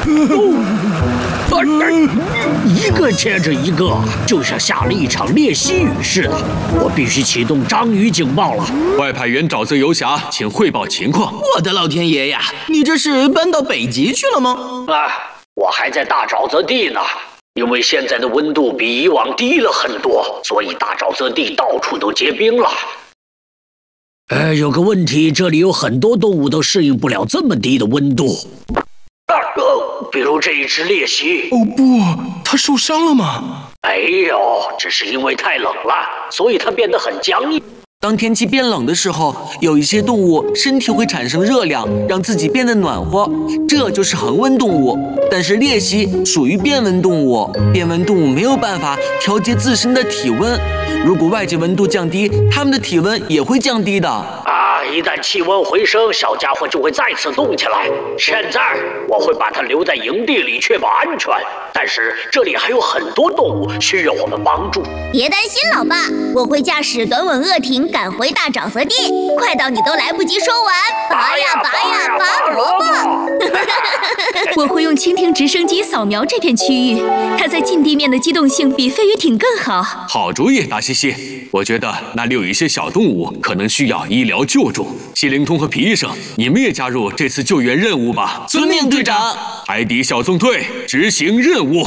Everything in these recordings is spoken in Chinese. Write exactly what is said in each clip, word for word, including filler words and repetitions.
一个接着一个，就像下了一场烈西雨似的。我必须启动章鱼警报了。 外派员沼泽游侠，请汇报情况。 我的老天爷呀，你这是搬到北极去了吗？ 啊，我还在大沼泽地呢。因为现在的温度比以往低了很多，所以大沼泽地到处都结冰了。呃，有个问题，这里有很多动物都适应不了这么低的温度。啊，呃，比如这一只鬣蜥。 哦不，它受伤了吗？ 没有，只是因为太冷了，所以它变得很僵硬。 当天气变冷的时候，有一些动物身体会产生热量，让自己变得暖和，这就是恒温动物。但是鬣蜥属于变温动物，变温动物没有办法调节自身的体温，如果外界温度降低，它们的体温也会降低的。 啊，一旦气温回升，小家伙就会再次动起来。现在我会把它留在营地里，确保安全。但是这里还有很多动物需要我们帮助。 别担心，老爸，我会驾驶短吻鳄艇赶回大沼泽地，快到你都来不及说完。拔呀拔呀拔萝卜！ 我会用蜻蜓直升机扫描这片区域，它在近地面的机动性比飞鱼艇更好。 好主意，达西西。我觉得那里有一些小动物可能需要医疗救助。西灵通和皮医生，你们也加入这次救援任务吧。 遵命，队长。 海底小纵队执行任务。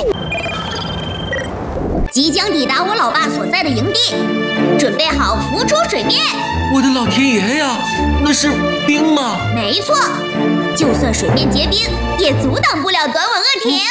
即将抵达我老爸所在的营地，准备好浮出水面。 我的老天爷呀，那是冰吗？ 没错，就算水面结冰，也阻挡不了短吻鳄艇。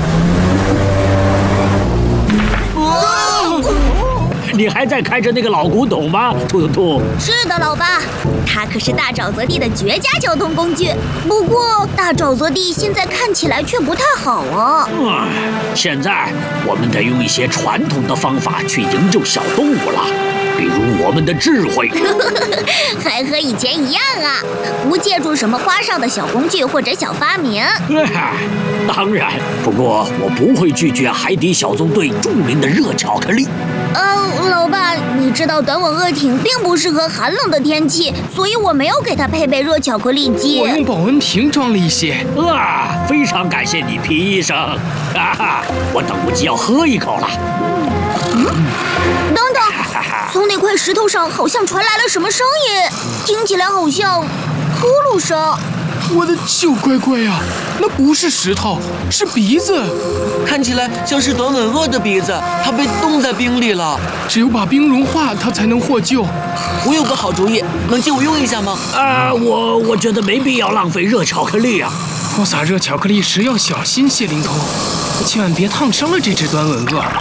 你还在开着那个老古董吗，兔兔兔？ 是的，老爸，它可是大沼泽地的绝佳交通工具。不过，大沼泽地现在看起来却不太好啊。 嗯，现在我们得用一些传统的方法去营救小动物了，比如我们的智慧。 还和以前一样啊，不借助什么花哨的小工具或者小发明。 当然，不过我不会拒绝海底小纵队著名的热巧克力。 呃，老爸，你知道短吻鳄艇并不适合寒冷的天气，所以我没有给它配备热巧克力机。 我用保温瓶装了一些。 啊，非常感谢你，皮医生。哈哈，我等不及要喝一口了。 嗯，等等，从那块石头上好像传来了什么声音，听起来好像呼噜声。 我的小乖乖呀，那不是石头，是鼻子， 看起来像是短吻鳄的鼻子，它被冻在冰里了。 只有把冰融化，它才能获救。 我有个好主意，能借我用一下吗？ 啊，我我觉得没必要浪费热巧克力啊。 抛洒热巧克力时要小心，谢灵通，千万别烫伤了这只短吻鳄。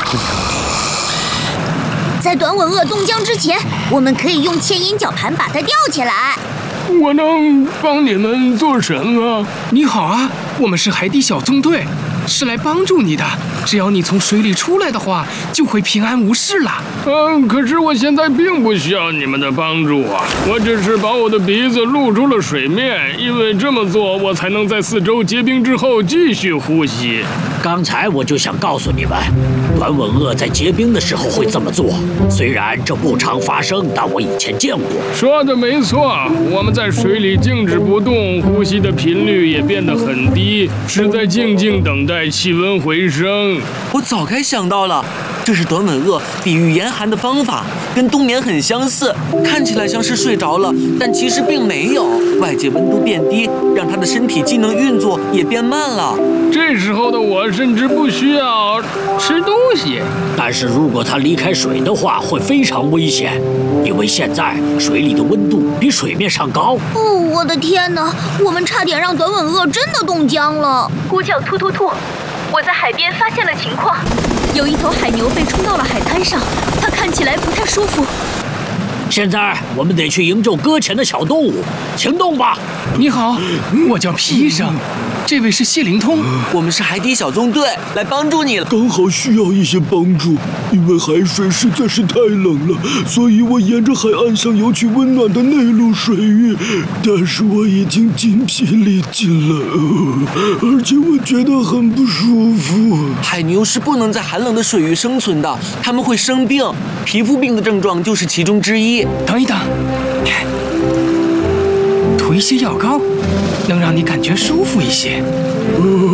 在短吻鳄冻僵之前，我们可以用牵引绞盘把它吊起来。 我能帮你们做什么？你好啊，我们是海底小纵队，是来帮助你的。只要你从水里出来的话，就会平安无事了。 嗯，可是我现在并不需要你们的帮助啊，我只是把我的鼻子露出了水面，因为这么做我才能在四周结冰之后继续呼吸。 刚才我就想告诉你们，短吻鳄在结冰的时候会这么做。虽然这不常发生，但我以前见过。 说的没错，我们在水里静止不动，呼吸的频率也变得很低，是在静静等待气温回升。 我早该想到了，这是短吻鳄抵御严寒的方法，跟冬眠很相似，看起来像是睡着了，但其实并没有。外界温度变低，让它的身体机能运作也变慢了。 这时候的我甚至不需要吃东西， 但是如果它离开水的话，会非常危险，因为现在水里的温度比水面上高。 哦，我的天哪，我们差点让短吻鳄真的冻僵了。 呼叫突突兔，我在海边发现了情况，有一头海牛被冲到了海滩上，它看起来不太舒服。 现在我们得去营救搁浅的小动物，行动吧！ 你好，我叫皮医生，这位是谢灵通， 我们是海底小纵队，来帮助你了。 刚好需要一些帮助，因为海水实在是太冷了，所以我沿着海岸上游去温暖的内陆水域，但是我已经筋疲力尽了，而且我觉得很不舒服。 海牛是不能在寒冷的水域生存的，它们会生病，皮肤病的症状就是其中之一。 等一等，涂一些药膏，能让你感觉舒服一些。